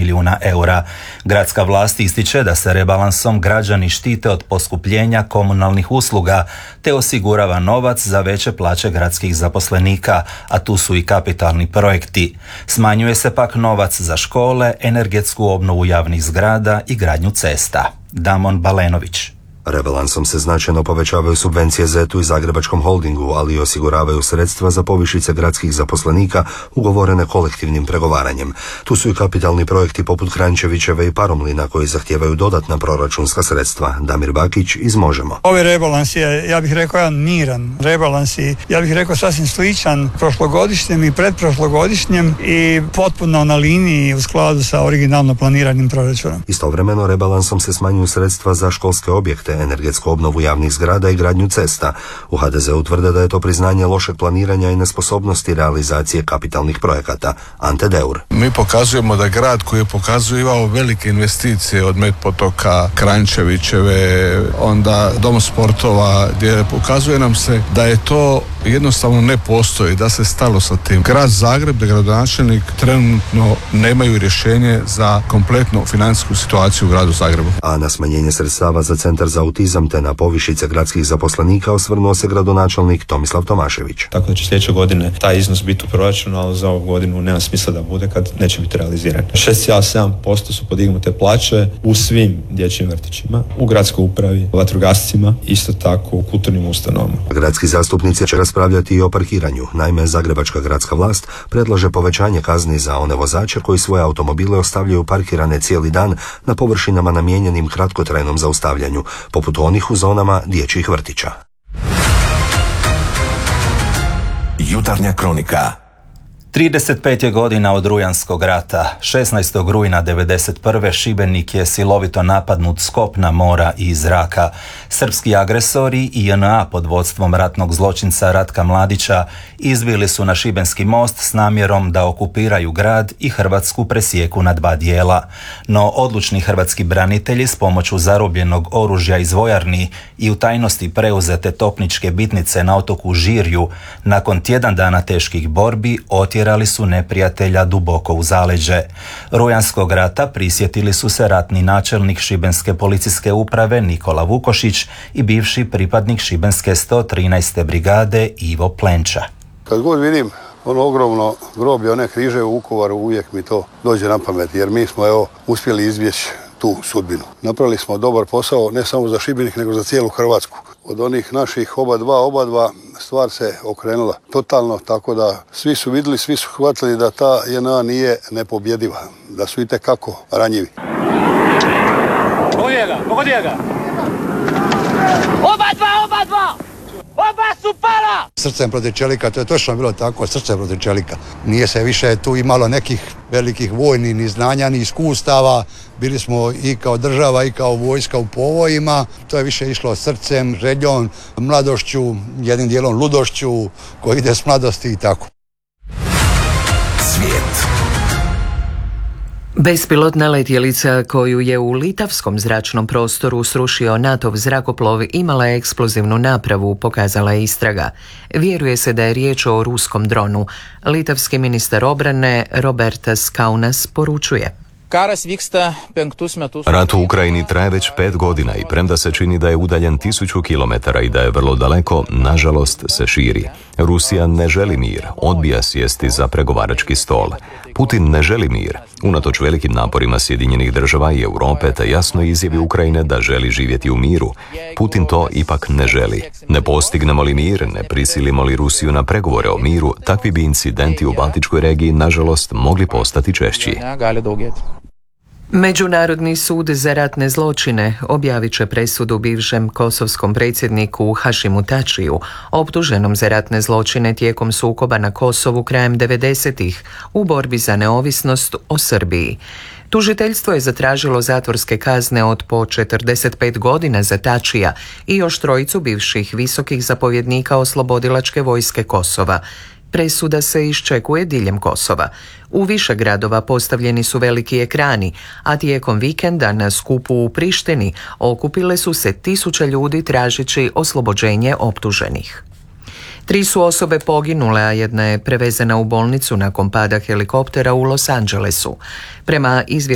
milijuna eura. Gradska vlast ističe da se rebalansom građani štite od poskupljenja komunalnih usluga te osigurava novac za veće plaće gradskih zaposlenika, a tu su i kapitalni projekti. Smanjuje se pak novac za škole, energetsku obnovu javnih zgrada i gradnju cesta. Damon Balenović. Rebalansom se značajno povećavaju subvencije ZET-u i Zagrebačkom holdingu, ali i osiguravaju sredstva za povišice gradskih zaposlenika ugovorene kolektivnim pregovaranjem. Tu su i kapitalni projekti poput Kranjčevićeve i Paromlina koji zahtijevaju dodatna proračunska sredstva. Damir Bakić iz Možemo. Ovaj rebalans je, ja bih rekao, jedan miran rebalans i ja bih rekao sasvim sličan prošlogodišnjem i pretprošlogodišnjem i potpuno na liniji u skladu sa originalno planiranim proračunom. Istovremeno rebalansom se smanjuju sredstva za školske objekte, energetsku obnovu javnih zgrada i gradnju cesta. U HDZ-u tvrde da je to priznanje lošeg planiranja i nesposobnosti realizacije kapitalnih projekata. Ante Deur. Mi pokazujemo da grad koji je pokazivao velike investicije od Medpotoka, Kranjčevićeve, onda Dom sportova, gdje pokazuje nam se da je to jednostavno ne postoji, da se stalo sa tim. Grad Zagreb, da gradonačelnik trenutno nemaju rješenje za kompletnu financijsku situaciju u gradu Zagrebu. A na smanjenje sredstava za Centar za autizam te na povišice gradskih zaposlenika osvrnuo se gradonačelnik Tomislav Tomašević. Tako da će sljedeće godine taj iznos biti u proračunu, ali za ovu godinu nema smisla da bude kad neće biti realiziran. 6,7% su podignute plaće u svim dječjim vrtićima, u gradskoj upravi, vatrogascima, isto tako u kulturnim ustanovama. Gradski zastupnici će raspravljati i o parkiranju. Naime, Zagrebačka gradska vlast predlaže povećanje kazni za one vozače koji svoje automobile ostavljaju parkirane cijeli dan na površinama namijenjenim kratkotrajnom zaustavljanju, poput onih u zonama dječjih vrtića. Jutarnja kronika. 35 je godina od Rujanskog rata. 16. rujna 1991. Šibenik je silovito napadnut s kopna, mora i zraka. Srpski agresori i JNA pod vodstvom ratnog zločinca Ratka Mladića izbili su na Šibenski most s namjerom da okupiraju grad i Hrvatsku presijeku na dva dijela. No odlučni hrvatski branitelji s pomoću zarobljenog oružja iz vojarni i u tajnosti preuzete topničke bitnice na otoku Žirju nakon tjedan dana teških borbi otjerali su neprijatelja duboko u zaleđe. Rujanskog rata prisjetili su se ratni načelnik Šibenske policijske uprave Nikola Vukošić i bivši pripadnik Šibenske 113. brigade Ivo Plenča. Kad god vidim ono ogromno groblje, one križe u Vukovaru, uvijek mi to dođe na pamet, jer mi smo uspjeli izbjeći tu sudbinu. Napravili smo dobar posao ne samo za Šibenik, nego za cijelu Hrvatsku. Od onih naših oba dva stvar se okrenula totalno, tako da svi su vidjeli, svi su shvatili da ta JNA nije nepobjediva, da su itekako ranjivi. Pogodi ga! Oba dva! Oba su pala! Srcem protiv čelika, to je točno bilo tako, srcem protiv čelika. Nije se više tu imalo nekih velikih vojnih ni znanja, ni iskustava. Bili smo i kao država i kao vojska u povojima. To je više išlo srcem, željom, mladošću, jednim dijelom ludošću koji ide s mladosti i tako. Svijet. Bespilotna letjelica koju je u litavskom zračnom prostoru srušio NATO-v zrakoplov imala je eksplozivnu napravu, pokazala je istraga. Vjeruje se da je riječ o ruskom dronu. Litavski ministar obrane Robertas Kaunas poručuje. Rat u Ukrajini traje već 5 godina i premda se čini da je udaljen 1000 kilometara i da je vrlo daleko, nažalost se širi. Rusija ne želi mir, odbija sjesti za pregovarački stol. Putin ne želi mir, unatoč velikim naporima Sjedinjenih država i Europe te jasnoj izjavi Ukrajine da želi živjeti u miru. Putin to ipak ne želi. Ne postignemo li mir, ne prisilimo li Rusiju na pregovore o miru, takvi bi incidenti u Baltičkoj regiji nažalost mogli postati češći. Međunarodni sud za ratne zločine objavit će presudu bivšem kosovskom predsjedniku Hašimu Tačiju, optuženom za ratne zločine tijekom sukoba na Kosovu krajem 90-ih u borbi za neovisnost o Srbiji. Tužiteljstvo je zatražilo zatvorske kazne od po 45 godina za Tačija i još 3 bivših visokih zapovjednika oslobodilačke vojske Kosova. Presuda se iščekuje diljem Kosova. U više gradova postavljeni su veliki ekrani, a tijekom vikenda na skupu u Prištini okupile su se 1000 ljudi tražeći oslobođenje optuženih. 3 su osobe poginule, a jedna je prevezena u bolnicu nakon pada helikoptera u Los Angelesu. Prema